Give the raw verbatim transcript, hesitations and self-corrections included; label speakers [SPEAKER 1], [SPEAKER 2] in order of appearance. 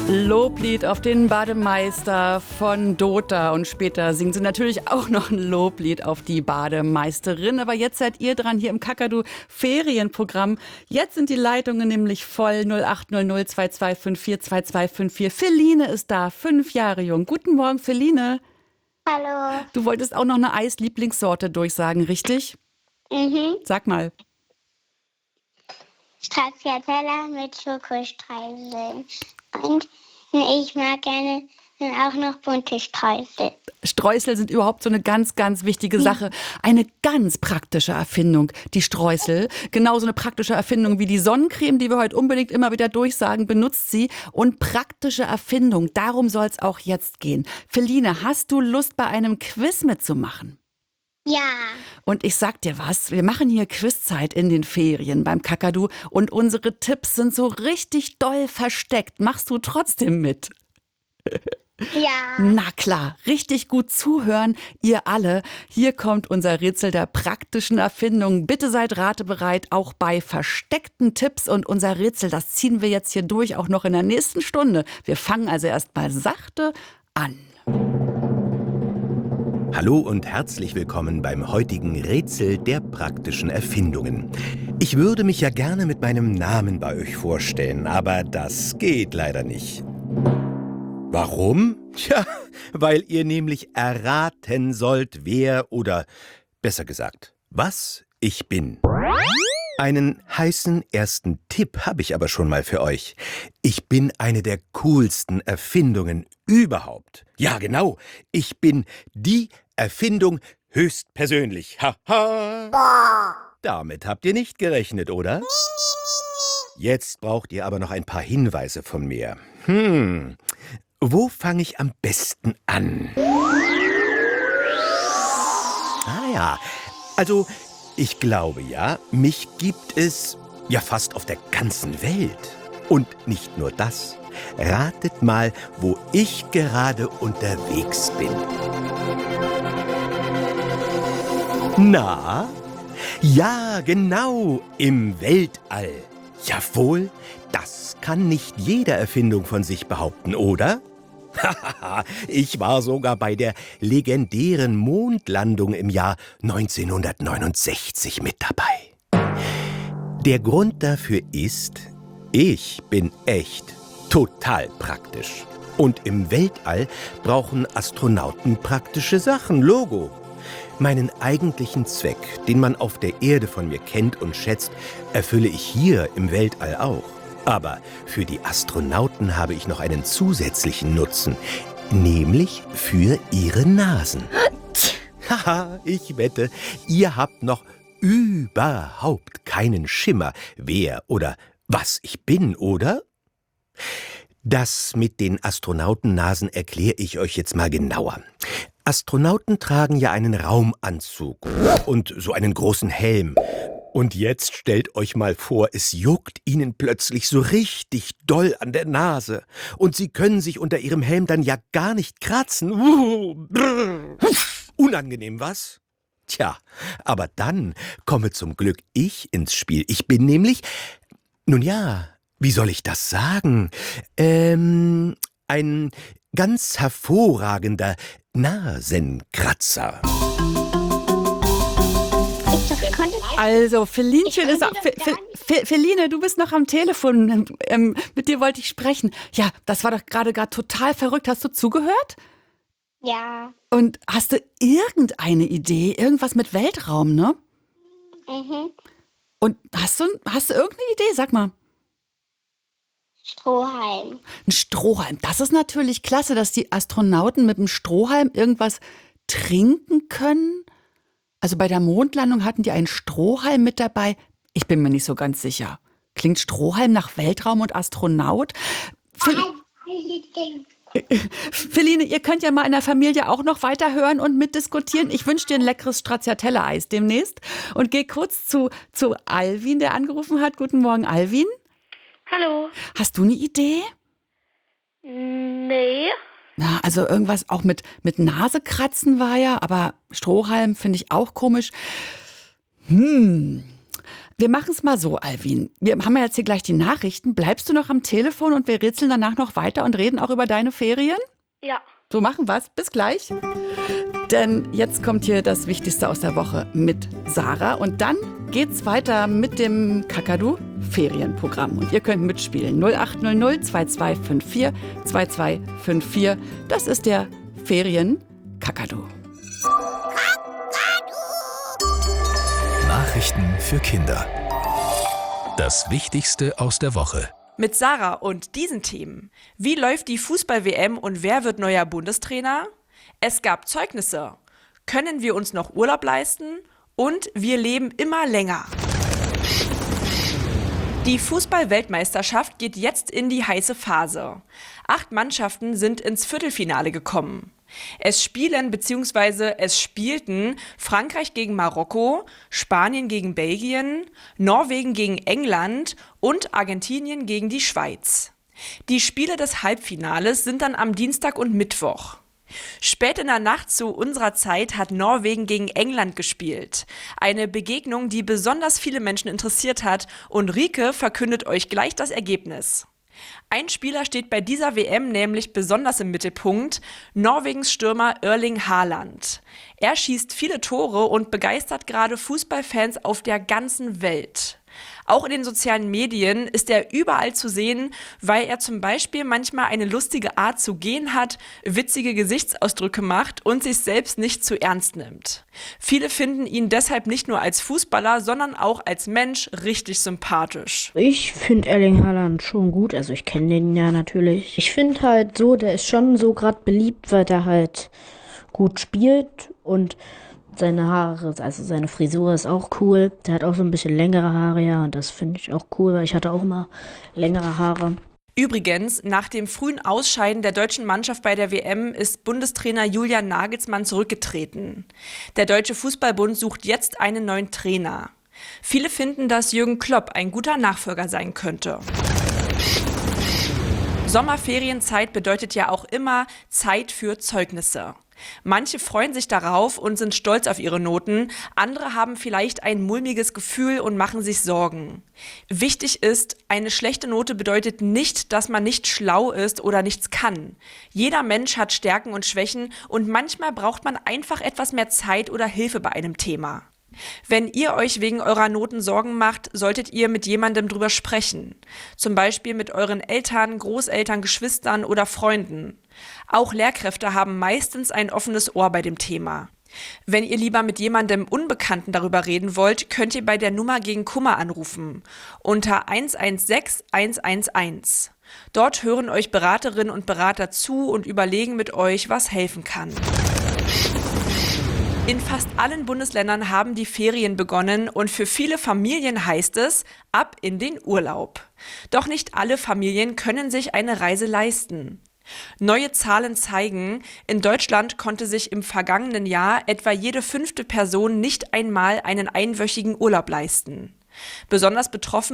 [SPEAKER 1] Loblied auf den Bademeister von Dota. Und später singen sie natürlich auch noch ein Loblied auf die Bademeisterin. Aber jetzt seid ihr dran hier im Kakadu Ferienprogramm. Jetzt sind die Leitungen nämlich voll. null acht null null zwei zwei fünf vier zwei zwei fünf vier. Feline ist da, fünf Jahre jung. Guten Morgen, Feline.
[SPEAKER 2] Hallo.
[SPEAKER 1] Du wolltest auch noch eine Eislieblingssorte durchsagen, richtig?
[SPEAKER 2] Mhm.
[SPEAKER 1] Sag mal.
[SPEAKER 2] Stracciatella mit Schokostreiseln. Und ich mag gerne dann auch noch bunte Streusel.
[SPEAKER 1] Streusel sind überhaupt so eine ganz, ganz wichtige Sache. Eine ganz praktische Erfindung, die Streusel. Genauso eine praktische Erfindung wie die Sonnencreme, die wir heute unbedingt immer wieder durchsagen, benutzt sie. Und praktische Erfindung, darum soll es auch jetzt gehen. Feline, hast du Lust, bei einem Quiz mitzumachen?
[SPEAKER 2] Ja.
[SPEAKER 1] Und ich sag dir was, wir machen hier Quizzeit in den Ferien beim Kakadu und unsere Tipps sind so richtig doll versteckt. Machst du trotzdem mit?
[SPEAKER 2] Ja.
[SPEAKER 1] Na klar, richtig gut zuhören, ihr alle. Hier kommt unser Rätsel der praktischen Erfindung. Bitte seid ratebereit, auch bei versteckten Tipps. Und unser Rätsel, das ziehen wir jetzt hier durch, auch noch in der nächsten Stunde. Wir fangen also erst mal sachte an.
[SPEAKER 3] Hallo und herzlich willkommen beim heutigen Rätsel der praktischen Erfindungen. Ich würde mich ja gerne mit meinem Namen bei euch vorstellen, aber das geht leider nicht. Warum? Tja, weil ihr nämlich erraten sollt, wer oder besser gesagt, was ich bin. Einen heißen ersten Tipp habe ich aber schon mal für euch. Ich bin eine der coolsten Erfindungen überhaupt. Ja, genau. Ich bin die Erfindung höchstpersönlich. Haha. Damit habt ihr nicht gerechnet, oder? Jetzt braucht ihr aber noch ein paar Hinweise von mir. Hm, wo fange ich am besten an? Ah ja, also ich glaube ja, mich gibt es ja fast auf der ganzen Welt. Und nicht nur das. Ratet mal, wo ich gerade unterwegs bin. Na? Ja, genau, im Weltall. Jawohl, das kann nicht jede Erfindung von sich behaupten, oder? Hahaha, ich war sogar bei der legendären Mondlandung im Jahr neunzehnhundertneunundsechzig mit dabei. Der Grund dafür ist, ich bin echt total praktisch. Und im Weltall brauchen Astronauten praktische Sachen, Logo. Meinen eigentlichen Zweck, den man auf der Erde von mir kennt und schätzt, erfülle ich hier im Weltall auch. Aber für die Astronauten habe ich noch einen zusätzlichen Nutzen, nämlich für ihre Nasen. Haha, ich wette, ihr habt noch überhaupt keinen Schimmer, wer oder was ich bin, oder? Das mit den Astronautennasen erkläre ich euch jetzt mal genauer. Astronauten tragen ja einen Raumanzug und so einen großen Helm. Und jetzt stellt euch mal vor, es juckt ihnen plötzlich so richtig doll an der Nase. Und sie können sich unter ihrem Helm dann ja gar nicht kratzen. Unangenehm, was? Tja, aber dann komme zum Glück ich ins Spiel. Ich bin nämlich, nun ja, wie soll ich das sagen? Ähm, ein ganz hervorragender Nasenkratzer.
[SPEAKER 1] Also, Felinchen ist auch, Fe, Fe, Feline, du bist noch am Telefon. Ähm, mit dir wollte ich sprechen. Ja, das war doch gerade gerade total verrückt. Hast du zugehört?
[SPEAKER 2] Ja.
[SPEAKER 1] Und hast du irgendeine Idee? Irgendwas mit Weltraum, ne?
[SPEAKER 2] Mhm.
[SPEAKER 1] Und hast du, hast du irgendeine Idee? Sag mal.
[SPEAKER 2] Strohhalm.
[SPEAKER 1] Ein Strohhalm. Das ist natürlich klasse, dass die Astronauten mit dem Strohhalm irgendwas trinken können. Also bei der Mondlandung hatten die einen Strohhalm mit dabei. Ich bin mir nicht so ganz sicher. Klingt Strohhalm nach Weltraum und Astronaut? Fel Feline, ihr könnt ja mal in der Familie auch noch weiterhören und mitdiskutieren. Ich wünsche dir ein leckeres Stracciatella-Eis demnächst. Und geh kurz zu, zu Alvin, der angerufen hat. Guten Morgen, Alvin.
[SPEAKER 4] Hallo.
[SPEAKER 1] Hast du eine Idee?
[SPEAKER 4] Nee.
[SPEAKER 1] Na, also irgendwas auch mit, mit Nasekratzen war ja, aber Strohhalm finde ich auch komisch. Hm, Wir machen es mal so, Alwin. Wir haben ja jetzt hier gleich die Nachrichten. Bleibst du noch am Telefon und wir rätseln danach noch weiter und reden auch über deine Ferien?
[SPEAKER 4] Ja.
[SPEAKER 1] So machen wir's. Bis gleich. Denn jetzt kommt hier das Wichtigste aus der Woche mit Sarah. Und dann geht's weiter mit dem Kakadu-Ferienprogramm. Und ihr könnt mitspielen. null acht null null zwei zwei fünf vier zwei zwei fünf vier. Das ist der Ferien-Kakadu.
[SPEAKER 5] Nachrichten für Kinder. Das Wichtigste aus der Woche.
[SPEAKER 6] Mit Sarah und diesen Themen. Wie läuft die Fußball-W M und wer wird neuer Bundestrainer? Es gab Zeugnisse. Können wir uns noch Urlaub leisten? Und wir leben immer länger. Die Fußball-Weltmeisterschaft geht jetzt in die heiße Phase. Acht Mannschaften sind ins Viertelfinale gekommen. Es spielen bzw. es spielten Frankreich gegen Marokko, Spanien gegen Belgien, Norwegen gegen England und Argentinien gegen die Schweiz. Die Spiele des Halbfinales sind dann am Dienstag und Mittwoch. Spät in der Nacht zu unserer Zeit hat Norwegen gegen England gespielt. Eine Begegnung, die besonders viele Menschen interessiert hat, und Rike verkündet euch gleich das Ergebnis. Ein Spieler steht bei dieser W M nämlich besonders im Mittelpunkt, Norwegens Stürmer Erling Haaland. Er schießt viele Tore und begeistert gerade Fußballfans auf der ganzen Welt. Auch in den sozialen Medien ist er überall zu sehen, weil er zum Beispiel manchmal eine lustige Art zu gehen hat, witzige Gesichtsausdrücke macht und sich selbst nicht zu ernst nimmt. Viele finden ihn deshalb nicht nur als Fußballer, sondern auch als Mensch richtig sympathisch.
[SPEAKER 7] Ich finde Erling Haaland schon gut, also ich kenne den ja natürlich. Ich finde halt so, der ist schon so gerade beliebt, weil der halt gut spielt und seine Haare, also seine Frisur ist auch cool. Der hat auch so ein bisschen längere Haare, ja, und das finde ich auch cool, weil ich hatte auch immer längere Haare.
[SPEAKER 6] Übrigens, nach dem frühen Ausscheiden der deutschen Mannschaft bei der W M ist Bundestrainer Julian Nagelsmann zurückgetreten. Der Deutsche Fußballbund sucht jetzt einen neuen Trainer. Viele finden, dass Jürgen Klopp ein guter Nachfolger sein könnte. Sommerferienzeit bedeutet ja auch immer Zeit für Zeugnisse. Manche freuen sich darauf und sind stolz auf ihre Noten, andere haben vielleicht ein mulmiges Gefühl und machen sich Sorgen. Wichtig ist, eine schlechte Note bedeutet nicht, dass man nicht schlau ist oder nichts kann. Jeder Mensch hat Stärken und Schwächen und manchmal braucht man einfach etwas mehr Zeit oder Hilfe bei einem Thema. Wenn ihr euch wegen eurer Noten Sorgen macht, solltet ihr mit jemandem drüber sprechen. Zum Beispiel mit euren Eltern, Großeltern, Geschwistern oder Freunden. Auch Lehrkräfte haben meistens ein offenes Ohr bei dem Thema. Wenn ihr lieber mit jemandem Unbekannten darüber reden wollt, könnt ihr bei der Nummer gegen Kummer anrufen. Unter eins eins sechs eins eins eins. Dort hören euch Beraterinnen und Berater zu und überlegen mit euch, was helfen kann. In fast allen Bundesländern haben die Ferien begonnen und für viele Familien heißt es, ab in den Urlaub. Doch nicht alle Familien können sich eine Reise leisten. Neue Zahlen zeigen, in Deutschland konnte sich im vergangenen Jahr etwa jede fünfte Person nicht einmal einen einwöchigen Urlaub leisten. Besonders betroffen